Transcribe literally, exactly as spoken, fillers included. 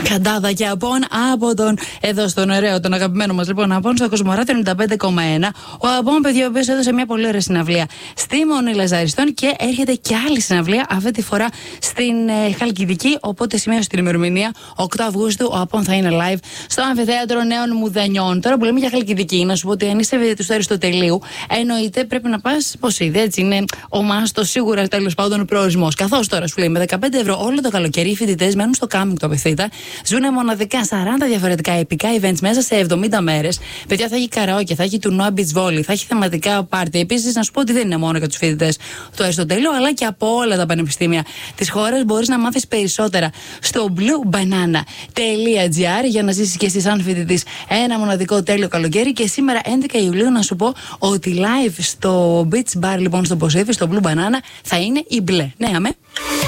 Καντάδα και Απών από τον εδώ στον ωραίο, τον αγαπημένο μας λοιπόν Απών στο Κοσμοράδιο ενενήντα πέντε κόμμα ένα. Ο Απών, παιδιά, ο οποίος έδωσε μια πολύ ωραία συναυλία στη Μονή Λαζαριστών και έρχεται και άλλη συναυλία, αυτή τη φορά στην ε, Χαλκιδική. Οπότε σημείωσε την ημερομηνία, οκτώ Αυγούστου, ο Απών θα είναι live στο Αμφιθέατρο Νέων Μουδανιών. Τώρα που λέμε για Χαλκιδική, να σου πω ότι αν είσαι του Αριστοτελείου, εννοείται πρέπει να πας, πώς είδε, έτσι είναι ο μάστο σίγουρα τέλος πάντων προορισμός. Καθώς τώρα σου λέει με δεκαπέντε ευρώ όλο το καλοκαίρι οι φοιτητές μένουν στο κάμπινγκ του Απιθύτα. Ζούνε μοναδικά σαράντα διαφορετικά επικά events μέσα σε εβδομήντα μέρες. Παιδιά, θα έχει καραόκε, θα έχει τουρνουά beach volley, θα έχει θεματικά πάρτι. Επίσης, να σου πω ότι δεν είναι μόνο για τους φοιτητές του Αριστοτέλειου, αλλά και από όλα τα πανεπιστήμια της χώρας. Μπορείς να μάθεις περισσότερα στο blue banana τελεία gr για να ζήσεις και εσύ σαν φοιτητής ένα μοναδικό τέλειο καλοκαίρι. Και σήμερα, έντεκα Ιουλίου, να σου πω ότι live στο beach bar, λοιπόν, στο Ποσέφι, στο Blue Banana, θα είναι η Μπλε. Ναι, αμέ.